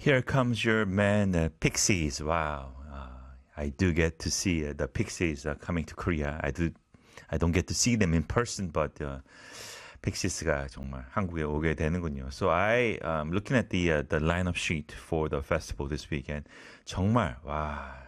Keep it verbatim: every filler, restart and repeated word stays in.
Here comes your man, uh, Pixies. Wow. Uh, I do get to see uh, the Pixies uh, coming to Korea. I do. I don't get to see them in person, but uh, 픽시스가 정말 한국에 오게 되는군요. So I um, looking at the uh, the lineup sheet for the festival this weekend. 정말 와